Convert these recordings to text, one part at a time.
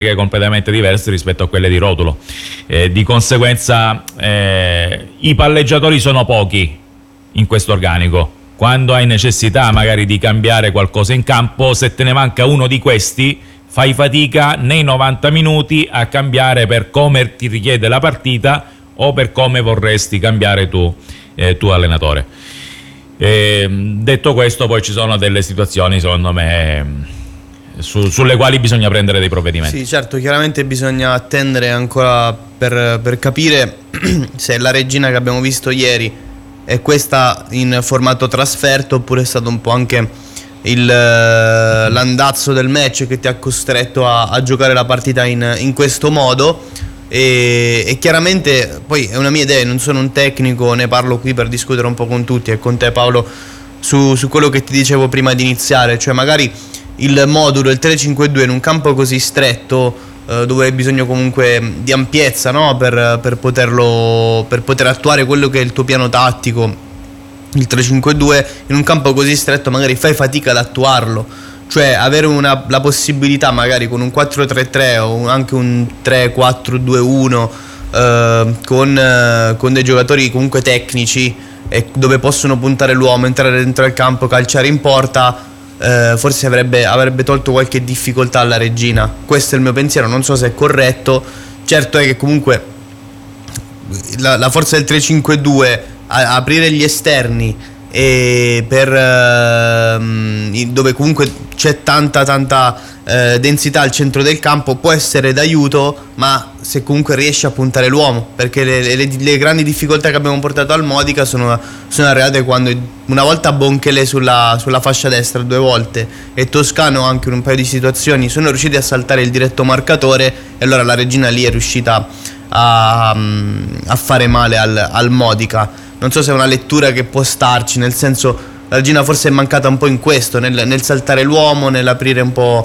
completamente diverse rispetto a quelle di Rotulo. Di conseguenza i palleggiatori sono pochi in questo organico. Quando hai necessità magari di cambiare qualcosa in campo, se te ne manca uno di questi, fai fatica nei 90 minuti a cambiare per come ti richiede la partita o per come vorresti cambiare tu allenatore. Detto questo, poi ci sono delle situazioni, secondo me, sulle quali bisogna prendere dei provvedimenti. Sì, certo, chiaramente bisogna attendere ancora per capire se la regina che abbiamo visto ieri è questa in formato trasferto oppure è stato un po' anche l'andazzo del match che ti ha costretto a giocare la partita in questo modo. E chiaramente poi è una mia idea, non sono un tecnico, ne parlo qui per discutere un po' con tutti e con te, Paolo, su quello che ti dicevo prima di iniziare, cioè magari il modulo, il 3-5-2 in un campo così stretto, dove hai bisogno comunque di ampiezza, no? per poter attuare quello che è il tuo piano tattico, il 3-5-2 in un campo così stretto magari fai fatica ad attuarlo. Cioè avere la possibilità magari con un 4-3-3 o anche un 3-4-2-1 con dei giocatori comunque tecnici e dove possono puntare l'uomo, entrare dentro il campo, calciare in porta, forse avrebbe tolto qualche difficoltà alla regina. Questo è il mio pensiero, non so se è corretto. Certo è che comunque la forza del 3-5-2, aprire gli esterni e dove comunque c'è tanta densità al centro del campo può essere d'aiuto, ma se comunque riesce a puntare l'uomo, perché le grandi difficoltà che abbiamo portato al Modica sono arrivate quando una volta Bonchele sulla fascia destra 2 volte e Toscano anche in un paio di situazioni sono riusciti a saltare il diretto marcatore, e allora la regina lì è riuscita a fare male al Modica. Non so se è una lettura che può starci, nel senso la regina forse è mancata un po' in questo, nel saltare l'uomo, nell'aprire un po'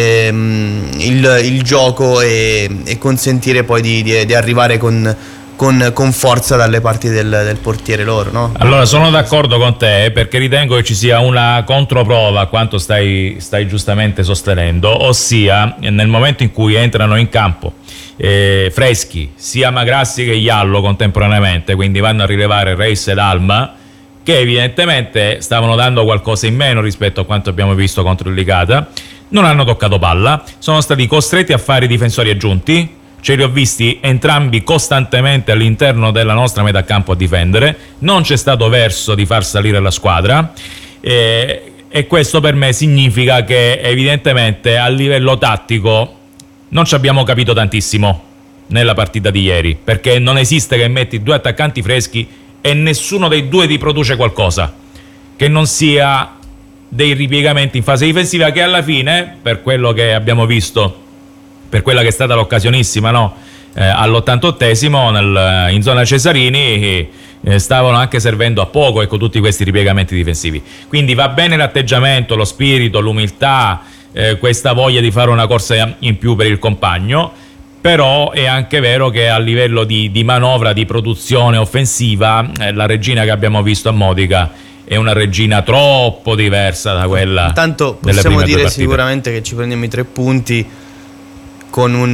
il gioco e consentire poi di arrivare con forza dalle parti del portiere loro, no? Allora sono d'accordo con te, perché ritengo che ci sia una controprova a quanto stai giustamente sostenendo, ossia nel momento in cui entrano in campo freschi sia Magrassi che Iallo contemporaneamente, quindi vanno a rilevare Reis ed Alma, che evidentemente stavano dando qualcosa in meno rispetto a quanto abbiamo visto contro il Licata, non hanno toccato palla, sono stati costretti a fare i difensori aggiunti. Ce li ho visti entrambi costantemente all'interno della nostra metà campo a difendere, non c'è stato verso di far salire la squadra, e questo per me significa che evidentemente a livello tattico non ci abbiamo capito tantissimo nella partita di ieri, perché non esiste che metti 2 attaccanti freschi e nessuno dei 2 ti produce qualcosa che non sia dei ripiegamenti in fase difensiva, che alla fine, per quello che abbiamo visto, per quella che è stata l'occasionissima, no? All'88esimo in zona Cesarini stavano anche servendo a poco, ecco, tutti questi ripiegamenti difensivi. Quindi va bene l'atteggiamento, lo spirito, l'umiltà, questa voglia di fare una corsa in più per il compagno, però è anche vero che a livello di manovra, di produzione offensiva, la regina che abbiamo visto a Modica è una regina troppo diversa da quella. Intanto possiamo dire sicuramente che ci prendiamo i 3 punti con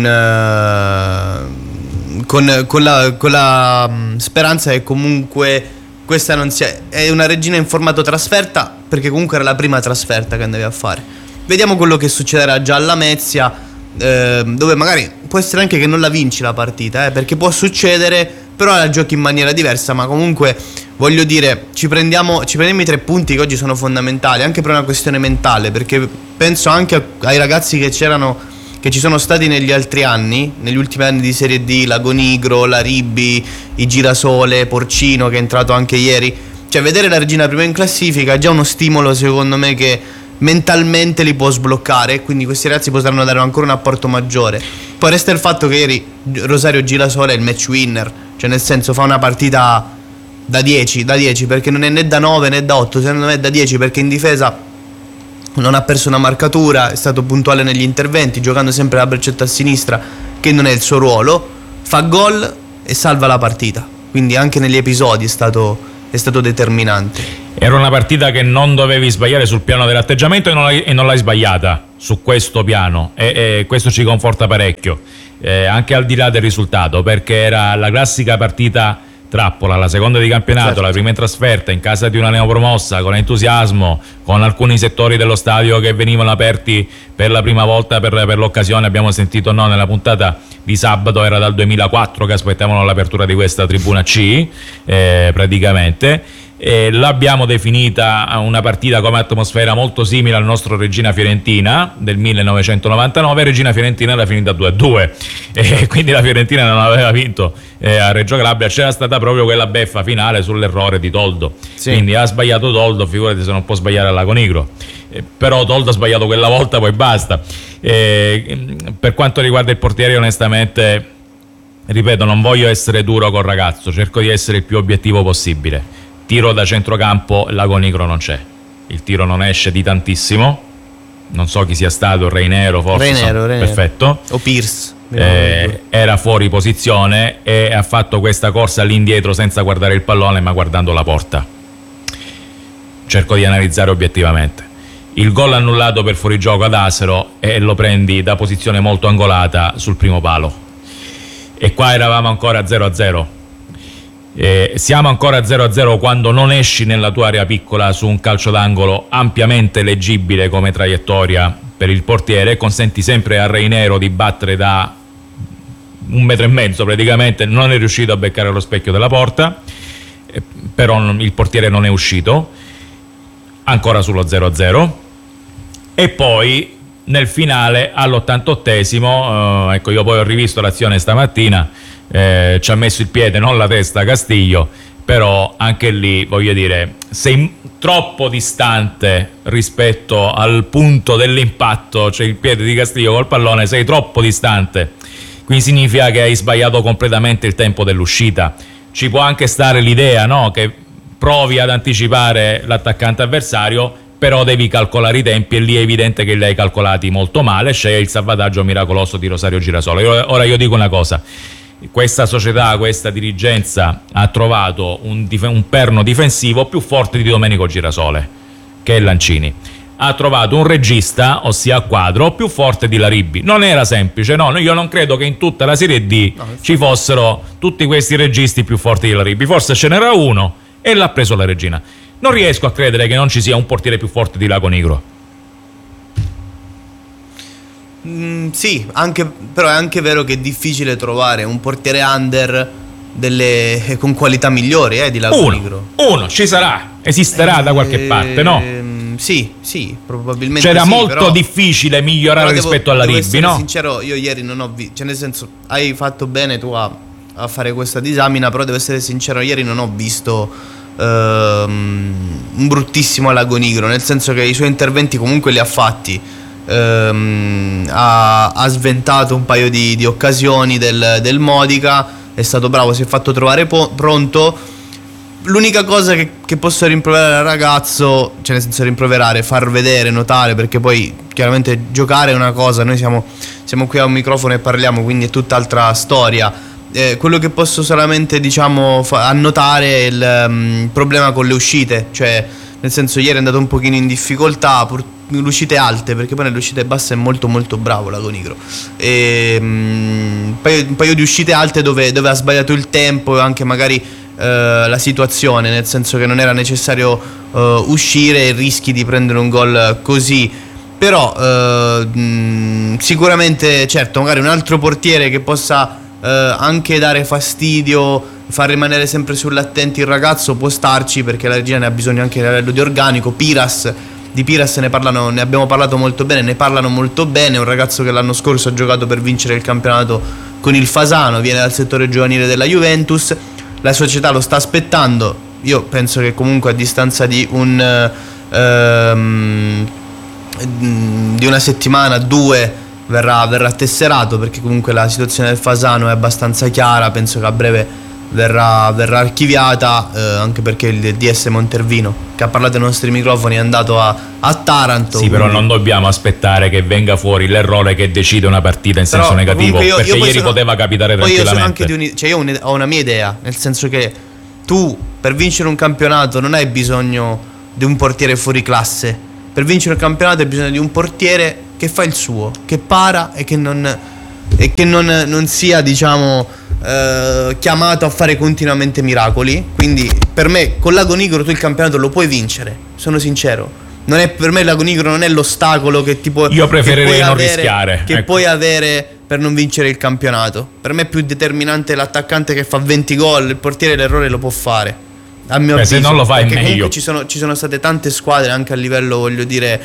la speranza che comunque questa non sia, è una regina in formato trasferta, perché comunque era la prima trasferta che andavi a fare. Vediamo quello che succederà già alla Mezia, dove magari può essere anche che non la vinci la partita, perché può succedere, però la giochi in maniera diversa. Ma comunque voglio dire, ci prendiamo i 3 punti che oggi sono fondamentali, anche per una questione mentale, perché penso anche ai ragazzi che ci sono stati negli altri anni, negli ultimi anni di Serie D, Lagonigro, la Ribbi, i Girasole, Porcino che è entrato anche ieri. Cioè vedere la regina prima in classifica è già uno stimolo, secondo me, che mentalmente li può sbloccare, quindi questi ragazzi potranno dare ancora un apporto maggiore. Poi resta il fatto che ieri Rosario Girasole è il match winner, cioè nel senso fa una partita da 10, perché non è né da 9 né da 8, secondo me è da 10, perché in difesa non ha perso una marcatura, è stato puntuale negli interventi, giocando sempre la braccetta a sinistra, che non è il suo ruolo, fa gol e salva la partita, quindi anche negli episodi è stato determinante. Era una partita che non dovevi sbagliare sul piano dell'atteggiamento e non l'hai sbagliata su questo piano, e questo ci conforta parecchio, anche al di là del risultato, perché era la classica partita trappola, la seconda di campionato, certo. La prima in trasferta in casa di una neopromossa, con entusiasmo, con alcuni settori dello stadio che venivano aperti per la prima volta per l'occasione. Abbiamo sentito nella puntata di sabato, era dal 2004 che aspettavano l'apertura di questa tribuna C, praticamente. L'abbiamo definita una partita come atmosfera molto simile al nostro Regina Fiorentina del 1999. Regina Fiorentina era finita 2-2, quindi la Fiorentina non aveva vinto a Reggio Calabria. C'era stata proprio quella beffa finale sull'errore di Toldo, sì. Quindi ha sbagliato Toldo, figurati se non può sbagliare alla Conigro, però Toldo ha sbagliato quella volta, poi basta. Per quanto riguarda il portiere, onestamente, ripeto, non voglio essere duro col ragazzo, cerco di essere il più obiettivo possibile. Tiro da centrocampo, Lago Nigro non c'è, il tiro non esce di tantissimo, non so chi sia stato, Reinero forse, Reinero. Perfetto, o Pierce, era fuori posizione e ha fatto questa corsa all'indietro senza guardare il pallone ma guardando la porta. Cerco di analizzare obiettivamente. Il gol annullato per fuorigioco ad Asero, e lo prendi da posizione molto angolata sul primo palo, e qua eravamo ancora 0-0. Siamo ancora 0-0 quando non esci nella tua area piccola su un calcio d'angolo ampiamente leggibile come traiettoria per il portiere, e consenti sempre a Reinero di battere da 1,5 metri praticamente. Non è riuscito a beccare lo specchio della porta, però il portiere non è uscito, ancora sullo 0-0. E poi nel finale, all'88esimo, ecco, io poi ho rivisto l'azione stamattina, ci ha messo il piede, non la testa, Castiglio, però anche lì, voglio dire, sei troppo distante rispetto al punto dell'impatto, cioè il piede di Castiglio col pallone, sei troppo distante, quindi significa che hai sbagliato completamente il tempo dell'uscita. Ci può anche stare l'idea, no, che provi ad anticipare l'attaccante avversario, però devi calcolare i tempi, e lì è evidente che li hai calcolati molto male. C'è il salvataggio miracoloso di Rosario Girasole. Ora io dico una cosa: questa società, questa dirigenza ha trovato un perno difensivo più forte di Domenico Girasole, che è Lancini. Ha trovato un regista, ossia Quadro, più forte di Laribbi. Non era semplice, no, io non credo che in tutta la Serie D ci fossero tutti questi registi più forti di Laribbi. Forse ce n'era uno e l'ha preso la Regina. Non riesco a credere che non ci sia un portiere più forte di Lago Nigro. Sì, però è anche vero che è difficile trovare un portiere under con qualità migliori di Lago Nigro. Uno ci sarà, esisterà da qualche parte, no? Sì, probabilmente c'era sì, molto però, difficile migliorare rispetto alla Ribbi, no? Sincero, io ieri non ho visto, cioè nel senso, hai fatto bene tu a fare questa disamina, però devo essere sincero, ieri non ho visto un bruttissimo Lago Nigro, nel senso che i suoi interventi comunque li ha fatti. Ha sventato un paio di occasioni del Modica, è stato bravo, si è fatto trovare pronto. L'unica cosa che posso rimproverare al ragazzo, cioè nel senso rimproverare, far vedere, notare, perché poi chiaramente giocare è una cosa, noi siamo qui a un microfono e parliamo, quindi è tutt'altra storia. Quello che posso solamente annotare è il problema con le uscite, cioè nel senso ieri è andato un pochino in difficoltà, le uscite alte, perché poi nelle uscite basse è molto molto bravo Lago Nigro, e un paio di uscite alte dove ha sbagliato il tempo e anche magari la situazione, nel senso che non era necessario uscire e rischi di prendere un gol così. Però sicuramente, certo, magari un altro portiere che possa anche dare fastidio, far rimanere sempre sull'attenti il ragazzo, può starci, perché la Regina ne ha bisogno anche a livello di organico. Di Piras ne abbiamo parlato molto bene, ne parlano molto bene, un ragazzo che l'anno scorso ha giocato per vincere il campionato con il Fasano, viene dal settore giovanile della Juventus, la società lo sta aspettando. Io penso che comunque a distanza di una settimana, 2, verrà tesserato, perché comunque la situazione del Fasano è abbastanza chiara. Penso che a breve verrà archiviata, anche perché il DS Montervino, che ha parlato ai nostri microfoni, è andato a Taranto. Sì, però non dobbiamo aspettare che venga fuori l'errore che decide una partita in senso negativo, perché ieri poteva capitare tranquillamente. Io ho una mia idea, nel senso che tu per vincere un campionato non hai bisogno di un portiere fuori classe. Per vincere il campionato hai bisogno di un portiere che fa il suo, che para e che non sia, diciamo, chiamato a fare continuamente miracoli. Quindi per me con Lago Nigro tu il campionato lo puoi vincere, sono sincero. Non è, per me Lago Nigro non è l'ostacolo che tipo io preferirei non rischiare, che puoi avere per non vincere il campionato. Per me è più determinante l'attaccante che fa 20 gol, il portiere l'errore lo può fare. A mio avviso, se non lo fa è meglio. Ci sono state tante squadre anche a livello, voglio dire,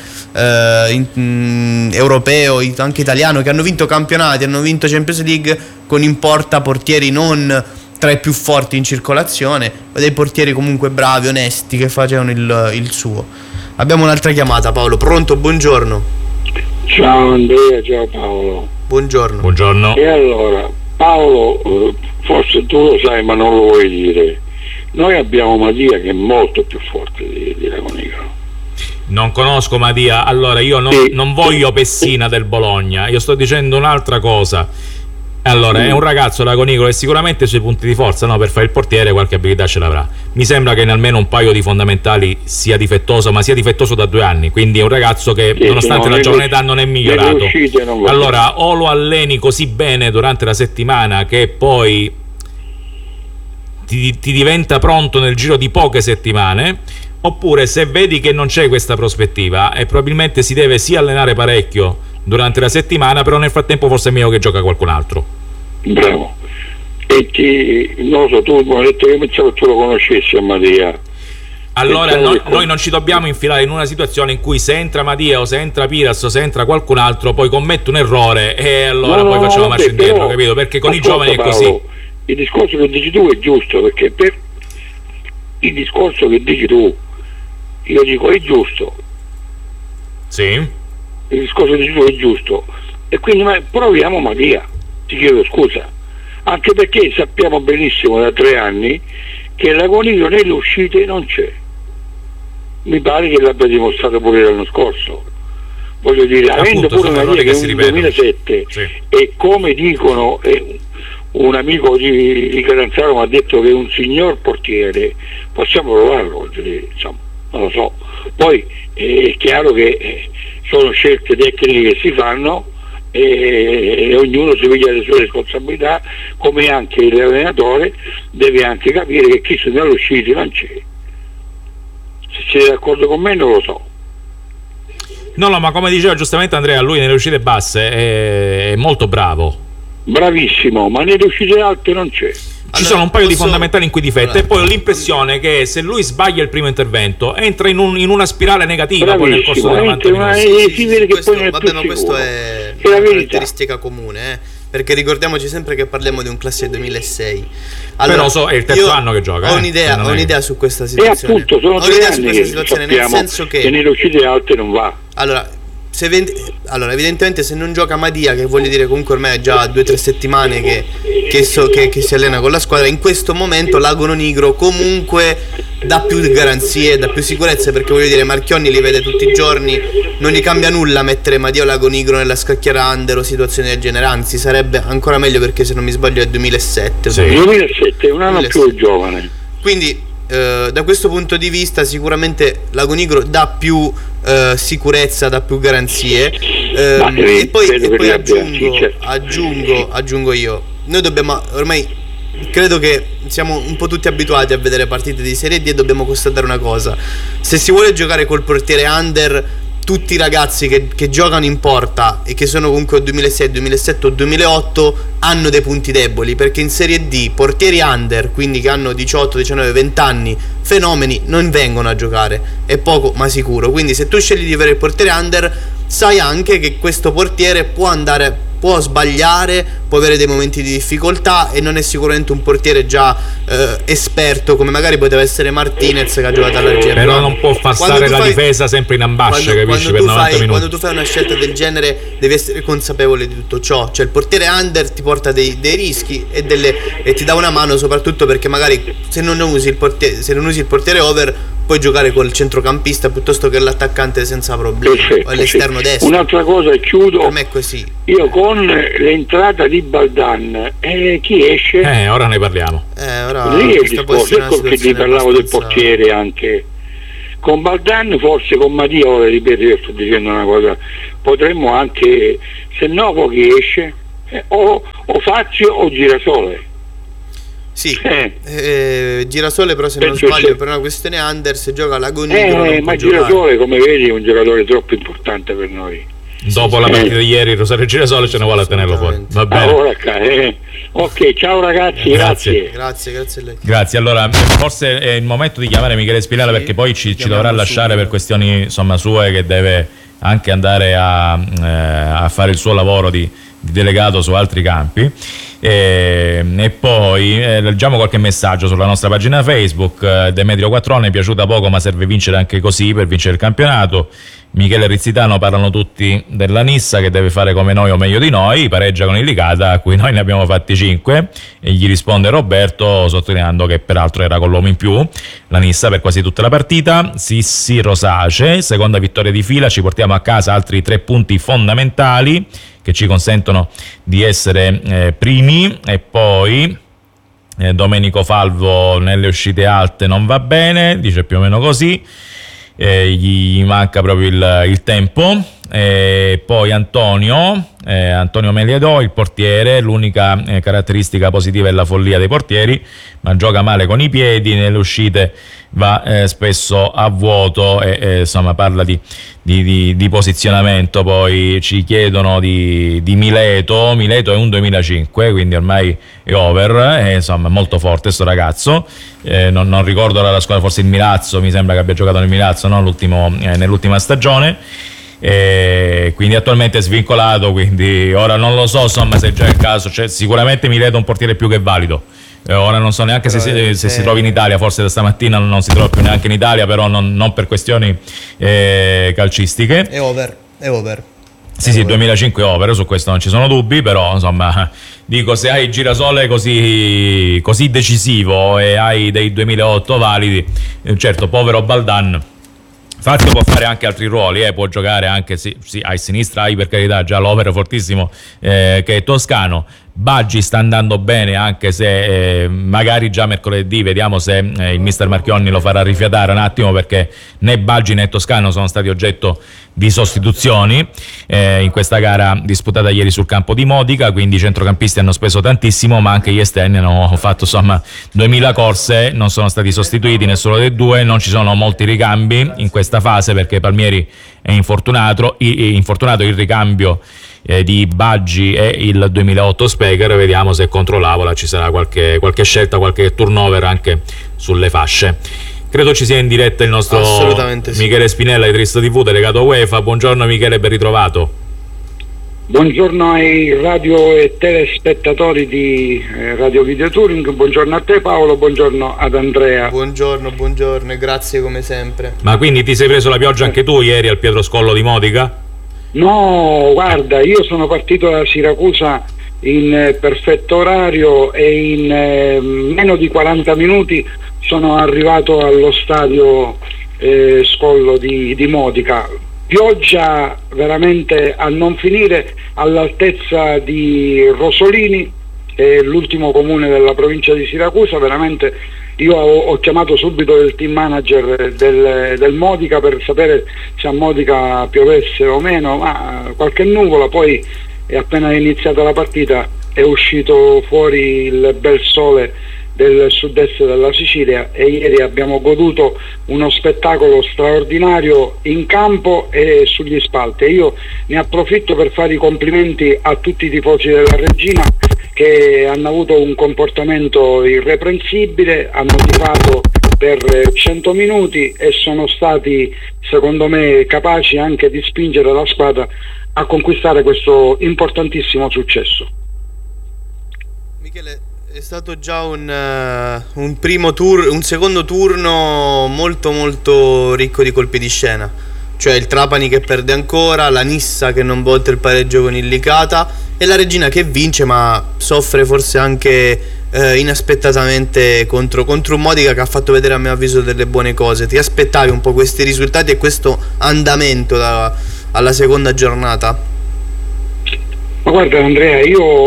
europeo, anche italiano, che hanno vinto campionati, hanno vinto Champions League con in porta portieri non tra i più forti in circolazione, ma dei portieri comunque bravi, onesti, che facevano il suo. Abbiamo un'altra chiamata, Paolo. Pronto? Buongiorno. Ciao Andrea, ciao Paolo. Buongiorno. Buongiorno. E allora, Paolo, forse tu lo sai ma non lo vuoi dire. Noi abbiamo Madia che è molto più forte di Lago Nigro. Non conosco Madia. Allora io non voglio Pessina del Bologna. Io sto dicendo un'altra cosa. Allora, è un ragazzo Lago Nigro e sicuramente i suoi punti di forza, no, per fare il portiere qualche abilità ce l'avrà. Mi sembra che in almeno un paio di fondamentali sia difettoso, ma sia difettoso da 2 anni. Quindi è un ragazzo che nonostante la giovane età non è migliorato. Allora, o lo alleni così bene durante la settimana che poi ti diventa pronto nel giro di poche settimane, oppure se vedi che non c'è questa prospettiva e probabilmente si deve sia allenare parecchio durante la settimana, però nel frattempo forse è meglio che gioca qualcun altro. Bravo. E non lo so, tu mi hai detto che pensavo che tu lo conoscessi a Madia. Allora noi non ci dobbiamo infilare in una situazione in cui se entra Madia o se entra Piras o se entra qualcun altro poi commette un errore e allora poi facciamo marcia indietro, capito? Perché con i giovani è così. Paolo, il discorso che dici tu è giusto, perché per il discorso che dici tu io dico è giusto. Sì. Il discorso di tu è giusto e quindi proviamo Madia, ti chiedo scusa, anche perché sappiamo benissimo da 3 anni che Lago Nigro nelle uscite non c'è. Mi pare che l'abbia dimostrato pure l'anno scorso, voglio dire, avendo pure Madia che è un 2007 sì. E come dicono un amico di Catanzaro mi ha detto che è un signor portiere, possiamo provarlo, voglio dire, insomma, non lo so. Poi è chiaro che sono scelte tecniche che si fanno e ognuno si piglia le sue responsabilità, come anche l'allenatore deve anche capire che chi sono all'uscita non c'è. Se siete d'accordo con me non lo so. No, ma come diceva giustamente Andrea, lui nelle uscite basse è molto bravo. Bravissimo, ma nelle uscite alte non c'è. Ci sono un paio di fondamentali in cui difetta e poi ho l'impressione che se lui sbaglia il primo intervento entra in una spirale negativa poi nel corso della mattina. Si vede che poi questo è una caratteristica comune, perché ricordiamoci sempre che parliamo di un classe 2006. Allora, però è il terzo anno che gioca. Ho un'idea su questa situazione. E appunto sono 3 anni che situazione, nel senso che nelle uscite alte non va. Allora, evidentemente se non gioca Madia, che voglio dire comunque ormai è già 2 o 3 settimane che si allena con la squadra, in questo momento Lago Nigro comunque dà più garanzie, dà più sicurezze, perché voglio dire Marchionni li vede tutti i giorni, non gli cambia nulla mettere Madia o Lago Nigro nella scacchiera under o situazioni del genere, anzi sarebbe ancora meglio perché se non mi sbaglio è 2007. Sì. 2007, un anno 2007. Più giovane. Quindi da questo punto di vista sicuramente Lago Nigro dà più sicurezza, dà più garanzie, e poi aggiungo io, noi dobbiamo ormai, credo che siamo un po' tutti abituati a vedere partite di Serie D e dobbiamo constatare una cosa: se si vuole giocare col portiere under, tutti i ragazzi che giocano in porta e che sono comunque 2006, 2007 o 2008 hanno dei punti deboli, perché in Serie D portieri under, quindi che hanno 18, 19, 20 anni, fenomeni, non vengono a giocare, è poco ma sicuro. Quindi se tu scegli di avere il portiere under, sai anche che questo portiere può sbagliare, può avere dei momenti di difficoltà e non è sicuramente un portiere già esperto come magari poteva essere Martinez che ha giocato alla Genoa. Però non può far stare la difesa sempre in ambascia, capisci, per 90 minuti. Quando tu fai una scelta del genere devi essere consapevole di tutto ciò, cioè il portiere under ti porta dei rischi e ti dà una mano, soprattutto perché magari se non usi il portiere over puoi giocare col centrocampista piuttosto che l'attaccante senza problemi. Perfetto, o all'esterno destro. Un'altra cosa, e chiudo, per me è così. Io con l'entrata di Baldan, chi esce? Ora ne parliamo. Lì è il discorso, ecco che ti parlavo del portiere anche. con Baldan, forse con Mattia, ora ripeto, io sto dicendo una cosa, potremmo anche, se no chi esce, o Fazio o Girasole. Sì, Girasole però se non sbaglio per una questione Anders gioca l'Agonino. Ma Girasole, come vedi, è un giocatore troppo importante per noi. Dopo la partita di ieri Rosario Girasole ce ne vuole a tenerlo fuori. Va bene. Ok, ciao ragazzi, grazie a lei. Grazie. Allora forse è il momento di chiamare Michele Spinella, perché poi ci dovrà lasciare per questioni insomma sue, che deve anche andare a fare il suo lavoro di delegato su altri campi. E poi leggiamo qualche messaggio sulla nostra pagina Facebook. Demetrio Quattrone: è piaciuta poco ma serve vincere anche così per vincere il campionato. Michele Rizzitano: parlano tutti della Nissa che deve fare come noi o meglio di noi, pareggia con il Licata a cui noi ne abbiamo fatti 5, e gli risponde Roberto sottolineando che peraltro era con l'uomo in più la Nissa per quasi tutta la partita. Sissi Rosace: seconda vittoria di fila, ci portiamo a casa altri 3 punti fondamentali che ci consentono di essere primi. E poi Domenico Falvo: nelle uscite alte non va bene, dice più o meno così, gli manca proprio il tempo. Poi Antonio Meliadò: il portiere, l'unica caratteristica positiva è la follia dei portieri, ma gioca male con i piedi, nelle uscite va spesso a vuoto, e insomma parla di posizionamento. Poi ci chiedono di Mileto è un 2005, quindi ormai è over, insomma molto forte sto ragazzo. Non ricordo la squadra, forse il Milazzo, mi sembra che abbia giocato nel Milazzo, no? Nell'ultima stagione. Quindi attualmente è svincolato, quindi ora non lo so insomma se è già il caso, cioè, sicuramente Mileto è un portiere più che valido. Ora non so neanche se si trova in Italia, forse da stamattina non si trova più neanche in Italia, però non per questioni calcistiche. È over. Sì, 2005 over, su questo non ci sono dubbi, però insomma dico, se hai Girasole così decisivo e hai dei 2008 validi, certo, povero Baldan. Fazio può fare anche altri ruoli, può giocare anche sì, a sinistra, hai per carità già l'over fortissimo che è Toscano. Baggi sta andando bene, anche se magari già mercoledì vediamo se il mister Marchionni lo farà rifiatare un attimo, perché né Baggi né Toscano sono stati oggetto di sostituzioni in questa gara disputata ieri sul campo di Modica, quindi i centrocampisti hanno speso tantissimo, ma anche gli esterni hanno fatto insomma 2000 corse, non sono stati sostituiti nessuno dei due, non ci sono molti ricambi in questa fase perché Palmieri è infortunato, il ricambio di Baggi e il 2008 Speker. Vediamo se contro l'Avola ci sarà qualche scelta, qualche turnover anche sulle fasce. Credo ci sia in diretta il nostro Michele Spinella di Tristo TV, delegato UEFA. Buongiorno Michele, ben ritrovato. Buongiorno ai radio e telespettatori di Radio Video Touring, buongiorno a te Paolo, buongiorno ad Andrea. Buongiorno e grazie come sempre. Ma quindi ti sei preso la pioggia anche tu ieri al Pietroscollo di Modica? No, guarda, io sono partito da Siracusa in perfetto orario e in meno di 40 minuti sono arrivato allo stadio Scollo di Modica. Pioggia veramente a non finire, all'altezza di Rosolini, l'ultimo comune della provincia di Siracusa. Veramente io ho chiamato subito il team manager del Modica per sapere se a Modica piovesse o meno, ma qualche nuvola. Poi appena iniziata la partita è uscito fuori il bel sole del sud-est della Sicilia e ieri abbiamo goduto uno spettacolo straordinario in campo e sugli spalti. Io ne approfitto per fare i complimenti a tutti i tifosi della Regina, che hanno avuto un comportamento irreprensibile, hanno tifato per 100 minuti e sono stati, secondo me, capaci anche di spingere la squadra a conquistare questo importantissimo successo. Michele, è stato già un secondo turno molto ricco di colpi di scena, cioè il Trapani che perde ancora, la Nissa che non volta il pareggio con il Licata e la Regina che vince ma soffre forse anche inaspettatamente contro un Modica che ha fatto vedere a mio avviso delle buone cose. Ti aspettavi un po' questi risultati e questo andamento alla seconda giornata? Ma guarda Andrea, io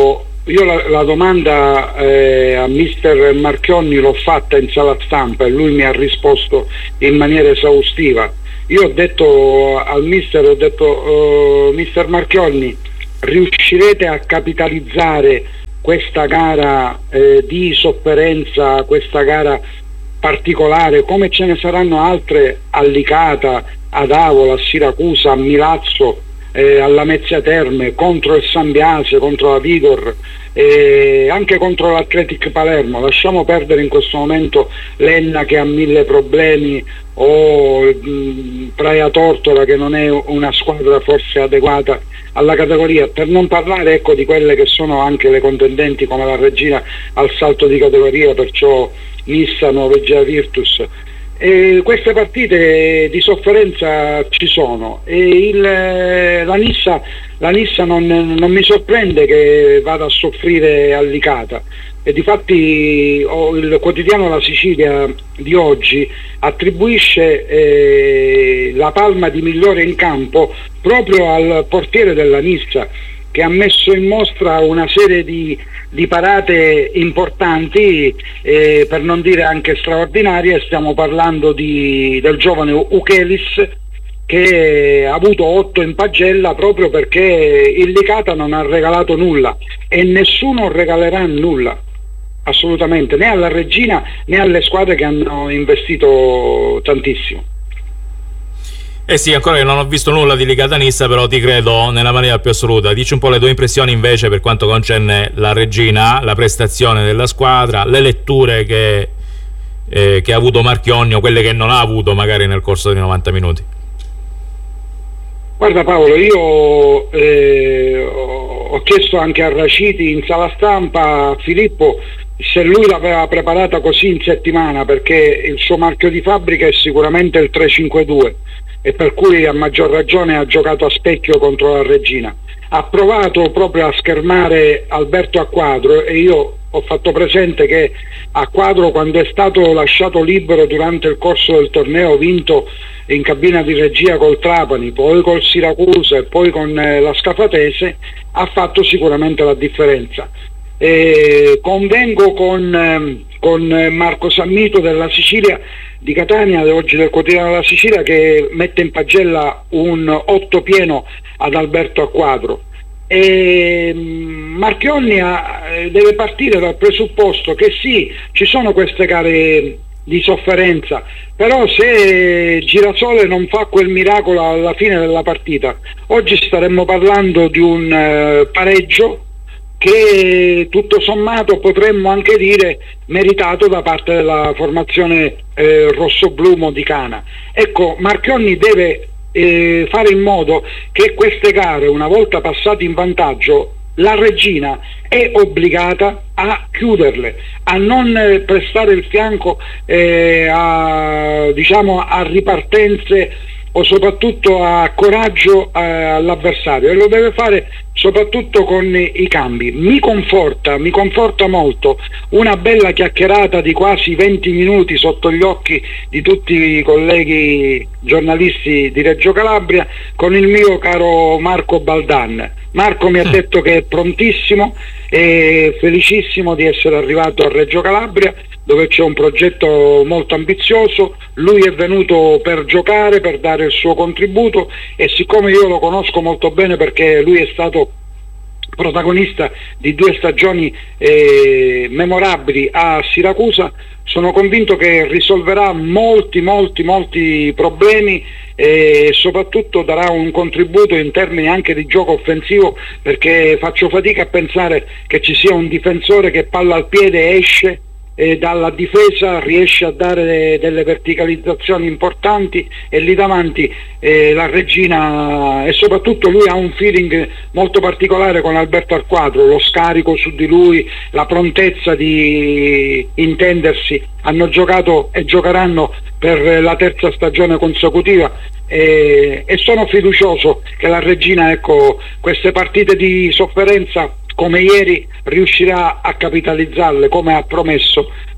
io la domanda a mister Marchionni l'ho fatta in sala stampa e lui mi ha risposto in maniera esaustiva. Io ho detto al mister, mister Marchionni, riuscirete a capitalizzare questa gara di sofferenza, questa gara particolare, come ce ne saranno altre a Licata, ad Avola, a Siracusa, a Milazzo, alla Mezzia Terme, contro il San Biase, contro la Vigor, anche contro l'Athletic Palermo. Lasciamo perdere in questo momento l'Enna che ha 1000 problemi, o Praia Tortora che non è una squadra forse adeguata alla categoria, per non parlare, ecco, di quelle che sono anche le contendenti come la Regina al salto di categoria, perciò Nissa, Norvegia Virtus. Queste partite di sofferenza ci sono, e la Nissa non mi sorprende che vada a soffrire a Licata, e difatti il quotidiano La Sicilia di oggi attribuisce la palma di migliore in campo proprio al portiere della Nissa, che ha messo in mostra una serie di parate importanti, per non dire anche straordinarie. Stiamo parlando del giovane Uchelis, che ha avuto 8 in pagella proprio perché il Licata non ha regalato nulla e nessuno regalerà nulla, assolutamente, né alla Regina né alle squadre che hanno investito tantissimo. Eh sì, ancora io non ho visto nulla di Licata Nissa, però ti credo nella maniera più assoluta. Dici un po' le tue impressioni invece per quanto concerne la Regina, la prestazione della squadra, le letture che ha avuto Marchionni, o quelle che non ha avuto magari nel corso dei 90 minuti. Guarda Paolo, io ho chiesto anche a Raciti in sala stampa, a Filippo, se lui l'aveva preparata così in settimana, perché il suo marchio di fabbrica è sicuramente il 3-5-2, e per cui a maggior ragione ha giocato a specchio contro la Regina. Ha provato proprio a schermare Alberto Acquadro, e io ho fatto presente che Acquadro, quando è stato lasciato libero durante il corso del torneo vinto in cabina di regia col Trapani, poi col Siracusa e poi con la Scafatese, ha fatto sicuramente la differenza. Convengo con Marco Sammito della Sicilia di Catania, oggi del quotidiano della Sicilia, che mette in pagella un 8 pieno ad Alberto Acquadro. Marchionni deve partire dal presupposto che sì, ci sono queste gare di sofferenza, però se Girasole non fa quel miracolo alla fine della partita, oggi staremmo parlando di un pareggio che tutto sommato potremmo anche dire meritato da parte della formazione rossoblu modicana. Ecco, Marchionni deve fare in modo che queste gare, una volta passate in vantaggio, la Regina è obbligata a chiuderle, a non prestare il fianco a ripartenze o soprattutto a coraggio all'avversario, e lo deve fare soprattutto con i cambi. Mi conforta molto una bella chiacchierata di quasi 20 minuti sotto gli occhi di tutti i colleghi giornalisti di Reggio Calabria con il mio caro Marco Baldan. Marco mi ha detto che è prontissimo e felicissimo di essere arrivato a Reggio Calabria, dove c'è un progetto molto ambizioso. Lui è venuto per giocare, per dare il suo contributo, e siccome io lo conosco molto bene perché lui è stato protagonista di 2 stagioni memorabili a Siracusa, sono convinto che risolverà molti problemi e soprattutto darà un contributo in termini anche di gioco offensivo, perché faccio fatica a pensare che ci sia un difensore che palla al piede esce e dalla difesa riesce a dare delle verticalizzazioni importanti, e lì davanti la Regina, e soprattutto lui ha un feeling molto particolare con Alberto Acquadro, lo scarico su di lui, la prontezza di intendersi. Hanno giocato e giocheranno per la 3ª stagione consecutiva, e sono fiducioso che la Regina, ecco, queste partite di sofferenza come ieri riuscirà a capitalizzarle, come ha promesso,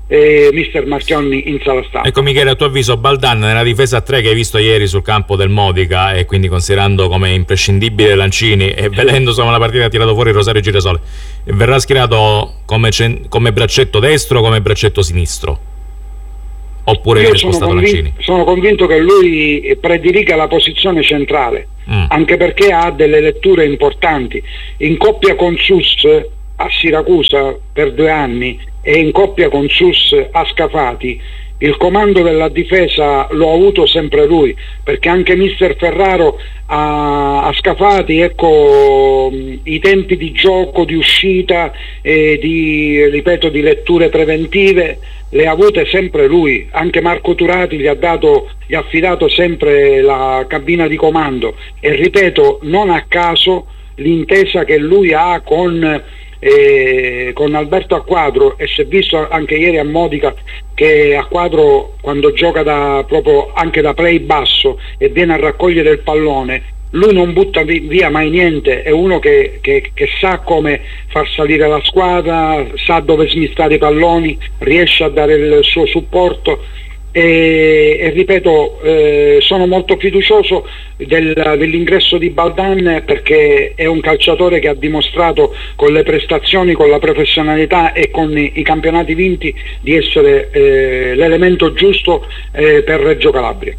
mister Marchionni in sala stampa. Ecco Michele, a tuo avviso Baldan nella difesa a 3 che hai visto ieri sul campo del Modica, e quindi considerando come imprescindibile Lancini e vedendo insomma la partita ha tirato fuori Rosario Girasole, verrà schierato come braccetto destro o come braccetto sinistro? Oppure viene spostato Lancini? Sono convinto che lui prediliga la posizione centrale, anche perché ha delle letture importanti. In coppia con Sus a Siracusa per 2 anni e in coppia con Sus a Scafati, il comando della difesa lo ha avuto sempre lui, perché anche mister Ferraro a Scafati, ecco, i tempi di gioco, di uscita e di letture preventive le ha avute sempre lui. Anche Marco Turati gli ha affidato sempre la cabina di comando, e ripeto, non a caso l'intesa che lui ha con Alberto Acquadro, e si è visto anche ieri a Modica che Acquadro, quando gioca proprio anche da play basso e viene a raccogliere il pallone, lui non butta via mai niente, è uno che sa come far salire la squadra, sa dove smistare i palloni, riesce a dare il suo supporto. E ripeto, sono molto fiducioso dell'ingresso di Baldan, perché è un calciatore che ha dimostrato con le prestazioni, con la professionalità e con i campionati vinti di essere l'elemento giusto per Reggio Calabria.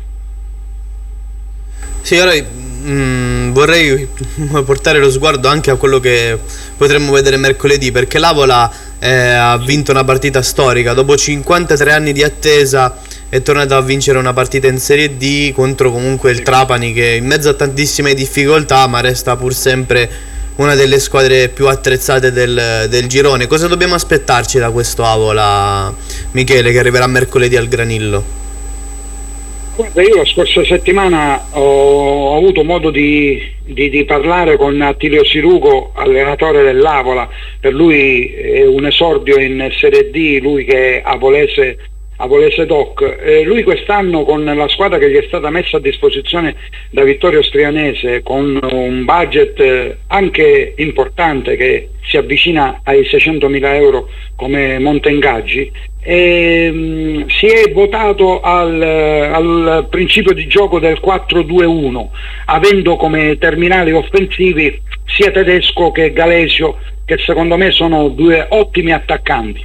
Sì, ora vorrei portare lo sguardo anche a quello che potremmo vedere mercoledì, perché l'Avola ha vinto una partita storica. Dopo 53 anni di attesa è tornato a vincere una partita in Serie D contro comunque il Trapani, che in mezzo a tantissime difficoltà ma resta pur sempre una delle squadre più attrezzate del girone. Cosa dobbiamo aspettarci da questo Avola, Michele, che arriverà mercoledì al Granillo? Guarda, io la scorsa settimana ho avuto modo di parlare con Attilio Sirugo, allenatore dell'Avola. Per lui è un esordio in Serie D, lui che è avolese Doc. Lui quest'anno, con la squadra che gli è stata messa a disposizione da Vittorio Strianese, con un budget anche importante che si avvicina ai 600.000 euro come monte ingaggi, si è votato al principio di gioco del 4-2-1, avendo come terminali offensivi sia Tedesco che Galesio, che secondo me sono 2 ottimi attaccanti.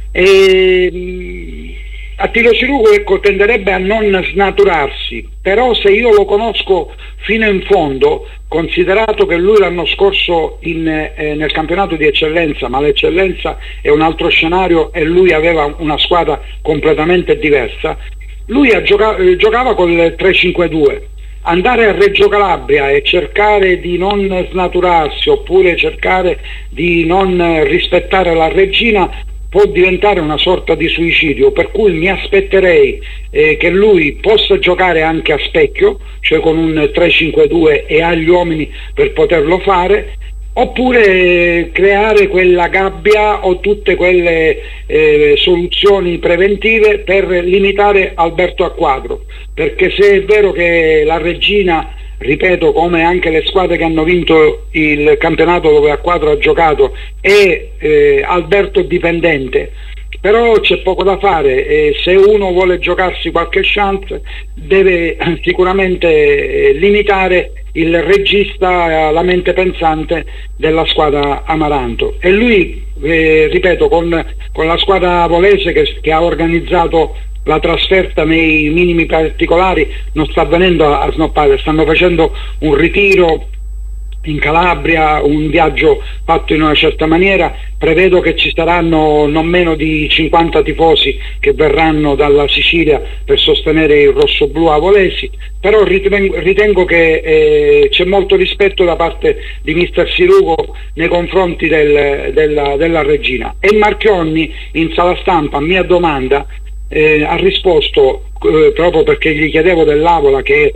Attilio Sirugo, ecco, tenderebbe a non snaturarsi, però se io lo conosco fino in fondo, considerato che lui l'anno scorso nel campionato di eccellenza, ma l'eccellenza è un altro scenario e lui aveva una squadra completamente diversa, lui giocava col 3-5-2. Andare a Reggio Calabria e cercare di non snaturarsi, oppure cercare di non rispettare la regina, può diventare una sorta di suicidio, per cui mi aspetterei che lui possa giocare anche a specchio, cioè con un 3-5-2, e ha gli uomini per poterlo fare, oppure creare quella gabbia o tutte quelle soluzioni preventive per limitare Alberto Acquadro, perché se è vero che la regina, ripeto, come anche le squadre che hanno vinto il campionato dove Acquadro ha giocato, è Alberto dipendente, però c'è poco da fare, se uno vuole giocarsi qualche chance deve sicuramente limitare il regista, la mente pensante della squadra Amaranto. E lui, ripeto, con la squadra avolese che ha organizzato la trasferta nei minimi particolari, non sta venendo a snobbare, stanno facendo un ritiro in Calabria, un viaggio fatto in una certa maniera. Prevedo che ci saranno non meno di 50 tifosi che verranno dalla Sicilia per sostenere il rossoblù avolesi, però ritengo che c'è molto rispetto da parte di mister Sirugo nei confronti della regina. E Marchionni in sala stampa, a mia domanda, ha risposto, proprio perché gli chiedevo dell'Avola, che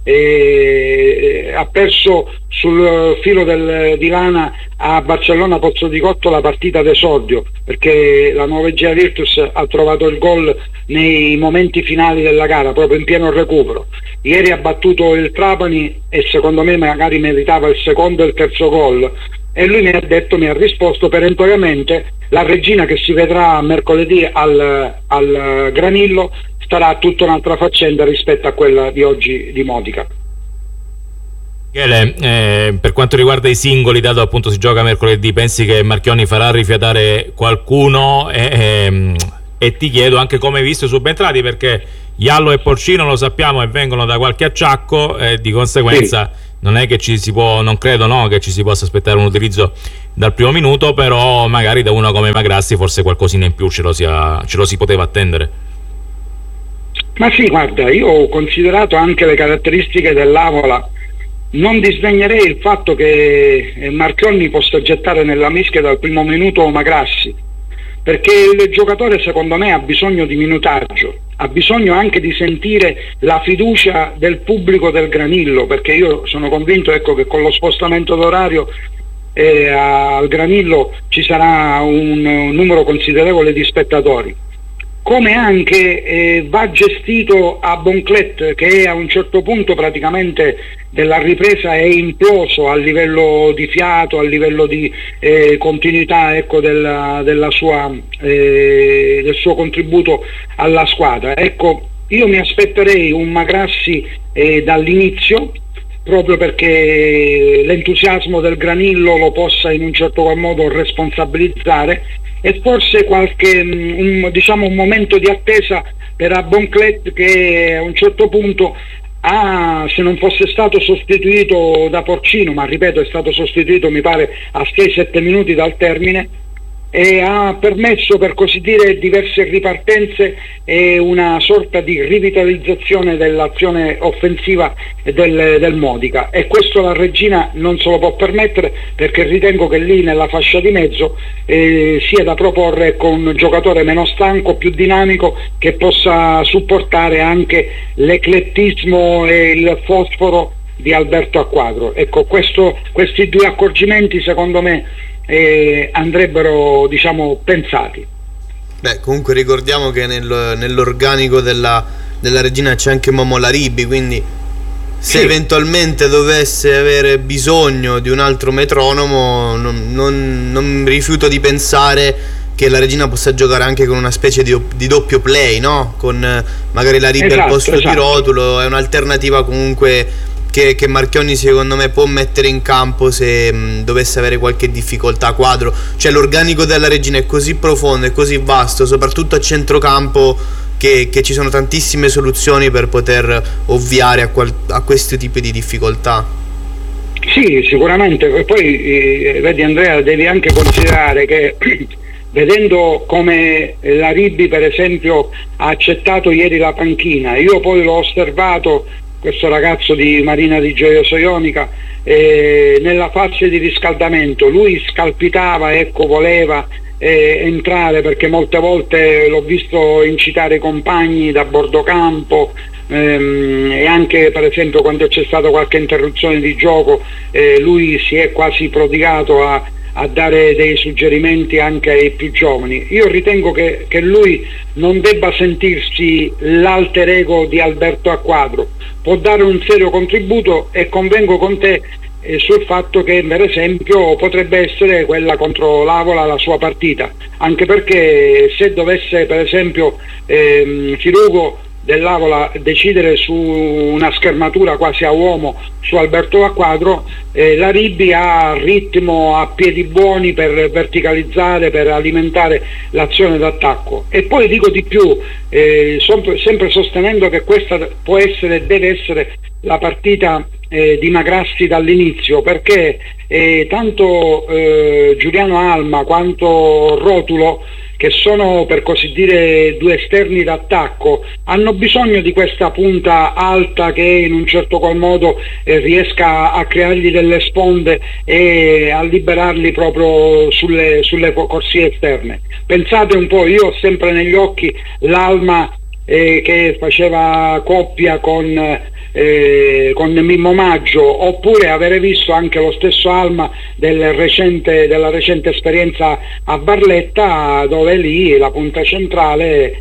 ha perso sul filo di lana a Barcellona Pozzodicotto la partita d'esordio, perché la Nuovegea Virtus ha trovato il gol nei momenti finali della gara, proprio in pieno recupero. Ieri ha battuto il Trapani e secondo me magari meritava il secondo e il terzo gol, e lui mi ha risposto perentoriamente: la regina che si vedrà mercoledì al Granillo sarà tutta un'altra faccenda rispetto a quella di oggi di Modica. Michele, per quanto riguarda i singoli, dato appunto si gioca mercoledì, pensi che Marchionni farà rifiatare qualcuno? E ti chiedo anche come hai visto i subentrati, perché Iallo e Porcino lo sappiamo e vengono da qualche acciacco, e di conseguenza non è che ci si può, non credo che ci si possa aspettare un utilizzo dal primo minuto, però magari da uno come Magrassi forse qualcosina in più ce lo si poteva attendere. Ma sì, guarda, io ho considerato anche le caratteristiche dell'Avola. Non disdegnerei il fatto che Marchionni possa gettare nella mischia dal primo minuto Magrassi, perché il giocatore secondo me ha bisogno di minutaggio, ha bisogno anche di sentire la fiducia del pubblico del Granillo, perché io sono convinto, ecco, che con lo spostamento d'orario al Granillo ci sarà un numero considerevole di spettatori. Come anche va gestito a Bonclet, che a un certo punto praticamente della ripresa è imploso a livello di fiato, a livello di continuità, ecco, del suo contributo alla squadra. Ecco, io mi aspetterei un Magrassi dall'inizio, proprio perché l'entusiasmo del Granillo lo possa in un certo qual modo responsabilizzare, e forse un momento di attesa per Abonclet, che a un certo punto se non fosse stato sostituito da Porcino, ma ripeto è stato sostituito mi pare a 6-7 minuti dal termine, e ha permesso, per così dire, diverse ripartenze e una sorta di rivitalizzazione dell'azione offensiva del Modica, e questo la regina non se lo può permettere, perché ritengo che lì nella fascia di mezzo sia da proporre con un giocatore meno stanco, più dinamico, che possa supportare anche l'eclettismo e il fosforo di Alberto Acquadro. Ecco, questi due accorgimenti secondo me andrebbero, diciamo, pensati. Beh, comunque ricordiamo che nell'organico della regina c'è anche Momo Laribbi, quindi se eventualmente dovesse avere bisogno di un altro metronomo, non rifiuto di pensare che la regina possa giocare anche con una specie di doppio play, no? Con magari Laribbi al posto di Rotulo. È un'alternativa comunque che Marchionni secondo me può mettere in campo se dovesse avere qualche difficoltà a quadro. Cioè l'organico della regina è così profondo e così vasto, soprattutto a centrocampo, che ci sono tantissime soluzioni per poter ovviare a questi tipi di difficoltà. Sì, sicuramente. E poi vedi Andrea, devi anche considerare che vedendo come Laribbi per esempio ha accettato ieri la panchina, io poi l'ho osservato, questo ragazzo di Marina di Gioioso Ionica, nella fase di riscaldamento lui scalpitava, ecco, voleva entrare, perché molte volte l'ho visto incitare i compagni da bordo campo, e anche per esempio quando c'è stata qualche interruzione di gioco lui si è quasi prodigato a dare dei suggerimenti anche ai più giovani. Io ritengo che lui non debba sentirsi l'alter ego di Alberto Acquadro, può dare un serio contributo, e convengo con te sul fatto che per esempio potrebbe essere quella contro l'Avola la sua partita, anche perché se dovesse per esempio Firugo dell'Avola decidere su una schermatura quasi a uomo su Alberto Acquadro, Laribbi ha ritmo, ha piedi buoni per verticalizzare, per alimentare l'azione d'attacco. E poi dico di più, sempre sostenendo che questa può essere e deve essere la partita di Magrassi dall'inizio, perché tanto Giuliano Alma quanto Rotulo, che sono per così dire due esterni d'attacco, hanno bisogno di questa punta alta che in un certo qual modo riesca a creargli delle sponde e a liberarli proprio sulle corsie esterne. Pensate un po', io ho sempre negli occhi l'Alma che faceva coppia con con Mimmo Maggio, oppure avere visto anche lo stesso Alma della recente esperienza a Barletta, dove lì la punta centrale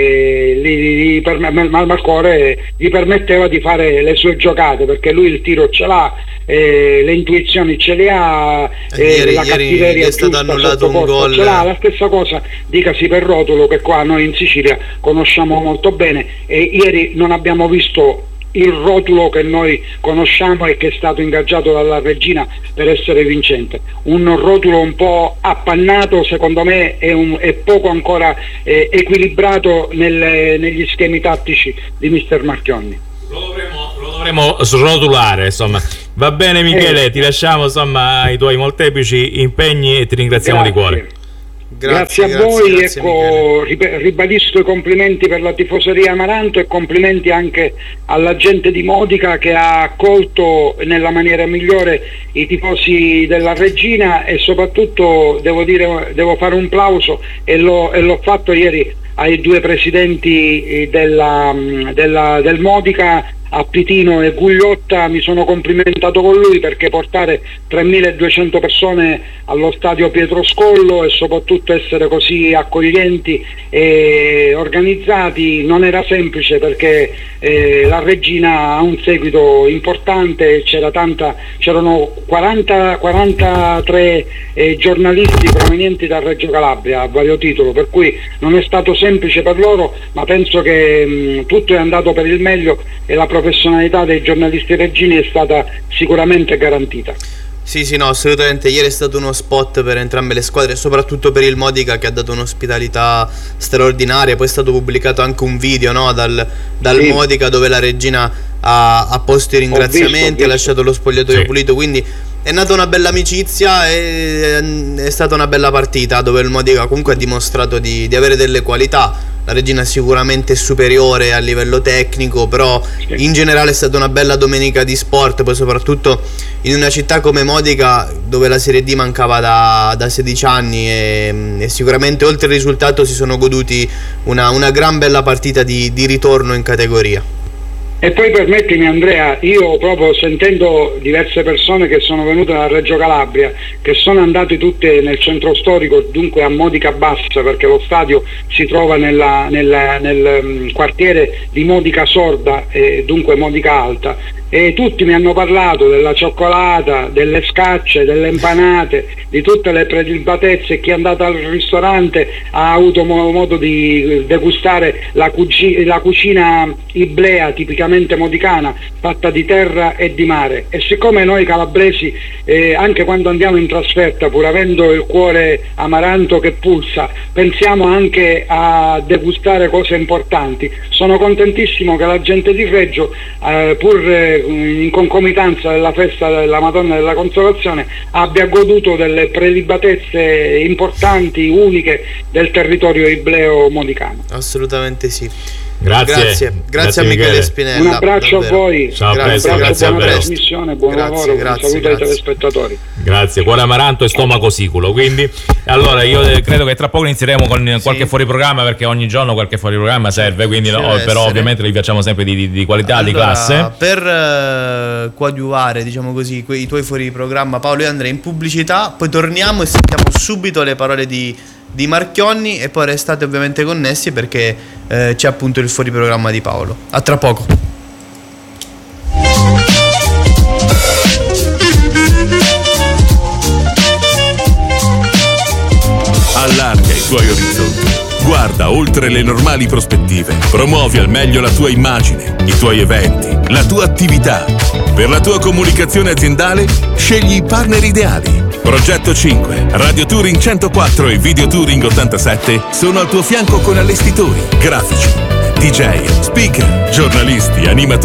Malcore gli permetteva di fare le sue giocate, perché lui il tiro ce l'ha, le intuizioni ce le ha, la cattiveria è stato annullato un gol. Ce l'ha. La stessa cosa dicasi per Rotolo, che qua noi in Sicilia conosciamo molto bene, e ieri non abbiamo visto il Rotulo che noi conosciamo e che è stato ingaggiato dalla Regina per essere vincente. Un Rotulo un po' appannato, secondo me, è poco ancora equilibrato negli schemi tattici di mister Marchionni. Lo dovremo srotulare, insomma. Va bene Michele, ti lasciamo insomma ai tuoi molteplici impegni e ti ringraziamo di cuore. Grazie a voi, ecco, ribadisco i complimenti per la tifoseria Amaranto e complimenti anche alla gente di Modica che ha accolto nella maniera migliore i tifosi della Regina, e soprattutto devo fare un plauso, e l'ho fatto ieri ai due presidenti del Modica, a Pitino e Gugliotta. Mi sono complimentato con lui, perché portare 3.200 persone allo stadio Pietro Scollo e soprattutto essere così accoglienti e organizzati non era semplice, perché la Regina ha un seguito importante, c'erano 43 giornalisti provenienti da Reggio Calabria a vario titolo, per cui non è stato semplice per loro, ma penso che tutto è andato per il meglio e la professionalità dei giornalisti reggini è stata sicuramente garantita. Sì, no, assolutamente. Ieri è stato uno spot per entrambe le squadre, soprattutto per il Modica, che ha dato un'ospitalità straordinaria. Poi è stato pubblicato anche un video, no, dal sì, Modica, dove la Regina ha posto i ringraziamenti, ha lasciato lo spogliatoio pulito, quindi è nata una bella amicizia e è stata una bella partita, dove il Modica comunque ha dimostrato di avere delle qualità. La Regina è sicuramente superiore a livello tecnico, però in generale è stata una bella domenica di sport, poi soprattutto in una città come Modica, dove la Serie D mancava da 16 anni, e sicuramente oltre al risultato si sono goduti una gran bella partita di ritorno in categoria. E poi permettimi Andrea, io proprio sentendo diverse persone che sono venute da Reggio Calabria, che sono andate tutte nel centro storico, dunque a Modica Bassa, perché lo stadio si trova nel quartiere di Modica Sorda e dunque Modica Alta, e tutti mi hanno parlato della cioccolata, delle scacce, delle impanate, di tutte le prelibatezze. Chi è andato al ristorante ha avuto modo di degustare la cucina iblea tipicamente modicana, fatta di terra e di mare. E siccome noi calabresi, anche quando andiamo in trasferta, pur avendo il cuore amaranto che pulsa, pensiamo anche a degustare cose importanti, sono contentissimo che la gente di Reggio, pur in concomitanza della festa della Madonna della Consolazione, abbia goduto delle prelibatezze importanti, uniche del territorio ibleo modicano. Assolutamente sì. Grazie a Michele Spinella. Un abbraccio davvero. A voi. Ciao, grazie buona a trasmissione, buon lavoro, un saluto ai telespettatori. Grazie, cuore amaranto e stomaco siculo. Quindi allora io credo che tra poco inizieremo con qualche fuori programma, perché ogni giorno qualche fuori programma serve, quindi però ovviamente li facciamo sempre di qualità, di classe. Per coadiuvare, diciamo così, i tuoi fuori programma, Paolo, io andrei in pubblicità, poi torniamo e sentiamo subito le parole di Marchionni, e poi restate ovviamente connessi, perché c'è appunto il fuori programma di Paolo. A tra poco. Allarga i tuoi orizzonti, guarda oltre le normali prospettive, promuovi al meglio la tua immagine, i tuoi eventi, la tua attività. Per la tua comunicazione aziendale scegli i partner ideali. Progetto 5, Radio Touring 104 e Video Touring 87 sono al tuo fianco con allestitori, grafici, DJ, speaker, giornalisti, animatori